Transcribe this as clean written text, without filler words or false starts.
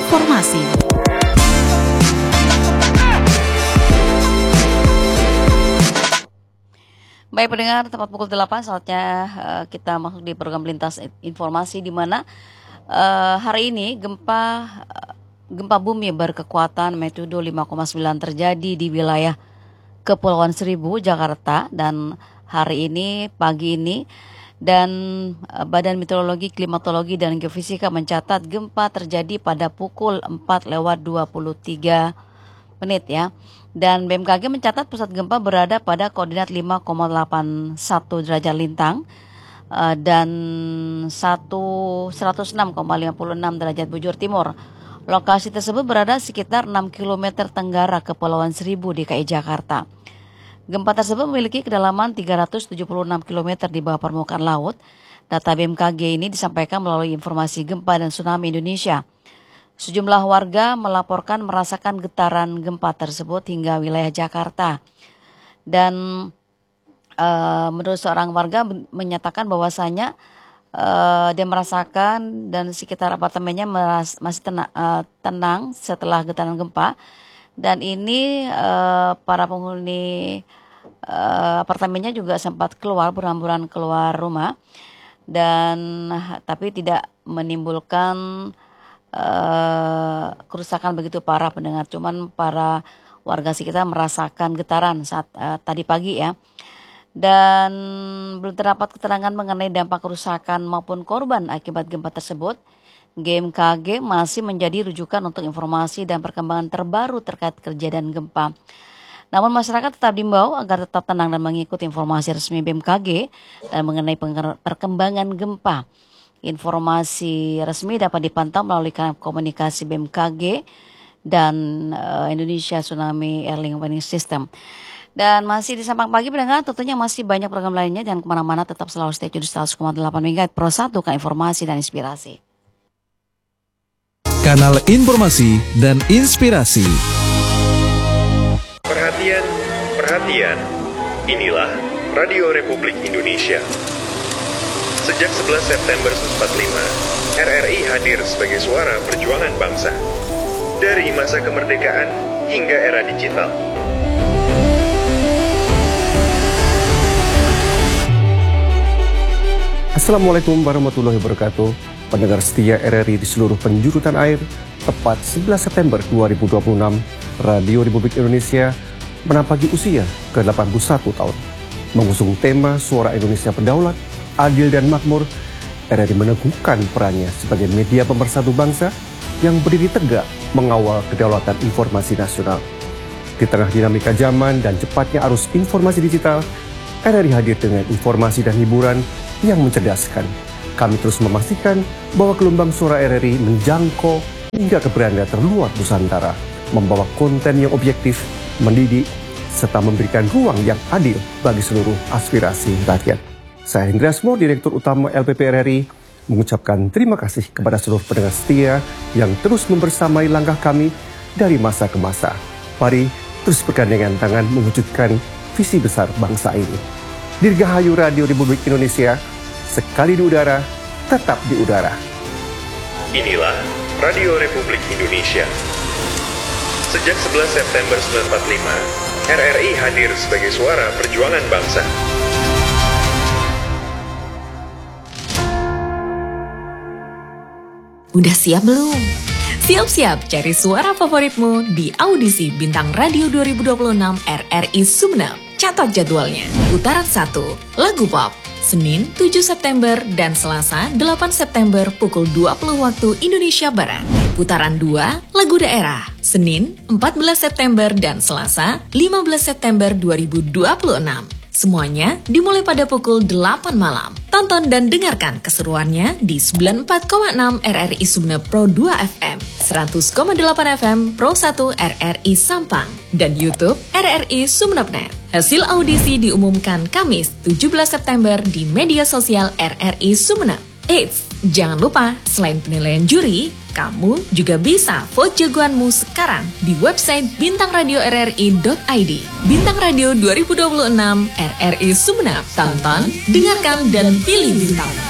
informasi. Baik pendengar, tepat pukul 8 saatnya kita masuk di program Lintas Informasi, di mana hari ini gempa bumi berkekuatan magnitudo 5,9 terjadi di wilayah Kepulauan Seribu, Jakarta, dan hari ini pagi ini, dan Badan Meteorologi, Klimatologi dan Geofisika mencatat gempa terjadi pada pukul 4:23 ya. Dan BMKG mencatat pusat gempa berada pada koordinat 5,81 derajat lintang dan 106,56 derajat bujur timur. Lokasi tersebut berada sekitar 6 km tenggara Kepulauan Seribu, DKI Jakarta. Gempa tersebut memiliki kedalaman 376 km di bawah permukaan laut. Data BMKG ini disampaikan melalui informasi gempa dan tsunami Indonesia. Sejumlah warga melaporkan merasakan getaran gempa tersebut hingga wilayah Jakarta. Dan menurut seorang warga menyatakan bahwasanya dia merasakan dan sekitar apartemennya masih tenang setelah getaran gempa. Dan ini para penghuni apartemennya juga sempat berhamburan keluar rumah, dan tapi tidak menimbulkan kerusakan begitu parah pendengar. Cuman para warga sekitar merasakan getaran saat tadi pagi ya. Dan belum terdapat keterangan mengenai dampak kerusakan maupun korban akibat gempa tersebut. BMKG masih menjadi rujukan untuk informasi dan perkembangan terbaru terkait kejadian gempa. Namun masyarakat tetap diimbau agar tetap tenang dan mengikuti informasi resmi BMKG dan mengenai perkembangan gempa. Informasi resmi dapat dipantau melalui kanal komunikasi BMKG dan Indonesia Tsunami Early Warning System. Dan masih di Sampang Pagi pendengar, tentunya masih banyak program lainnya, jangan kemana-mana, tetap selalu stay tune di 100,8 MHz Pro 1, informasi dan inspirasi. Kanal informasi dan inspirasi. Perhatian, perhatian. Inilah Radio Republik Indonesia. Sejak 11 September 1945, RRI hadir sebagai suara perjuangan bangsa. Dari masa kemerdekaan hingga era digital. Assalamualaikum warahmatullahi wabarakatuh. Pendengar setia RRI di seluruh penjuru tanah air, tepat 11 September 2026, Radio Republik Indonesia menapaki usia ke-81 tahun. Mengusung tema Suara Indonesia Berdaulat, Adil dan Makmur, RRI meneguhkan perannya sebagai media pemersatu bangsa yang berdiri tegak mengawal kedaulatan informasi nasional. Di tengah dinamika zaman dan cepatnya arus informasi digital, RRI hadir dengan informasi dan hiburan yang mencerdaskan. Kami terus memastikan bahwa gelombang suara RRI menjangkau hingga ke beranda terluar Nusantara, membawa konten yang objektif, mendidik, serta memberikan ruang yang adil bagi seluruh aspirasi rakyat. Saya Hendra Asmo, Direktur Utama LPP RRI, mengucapkan terima kasih kepada seluruh pendengar setia yang terus membersamai langkah kami dari masa ke masa. Mari terus bergandengan tangan mewujudkan visi besar bangsa ini. Dirgahayu Radio Republik Indonesia, sekali di udara, tetap di udara. Inilah Radio Republik Indonesia. Sejak 11 September 1945, RRI hadir sebagai suara perjuangan bangsa. Udah siap belum? Siap-siap cari suara favoritmu di audisi Bintang Radio 2026 RRI Sumeneb. Catat jadwalnya. Putaran 1, lagu pop, Senin 7 September dan Selasa 8 September pukul 20 waktu Indonesia Barat. Putaran 2, lagu daerah, Senin 14 September dan Selasa 15 September 2026. Semuanya dimulai pada pukul 8 malam. Tonton dan dengarkan keseruannya di 94,6 RRI Sumeneb Pro 2 FM, 100,8 FM Pro 1 RRI Sampang, dan YouTube RRI Sumeneb.net. Hasil audisi diumumkan Kamis 17 September di media sosial RRI Sumeneb. Eits, jangan lupa selain penilaian juri, kamu juga bisa vote jagoanmu sekarang di website bintangradio.rri.id. Bintang Radio 2026 RRI Sumeneb. Tonton, dengarkan, dan pilih bintang.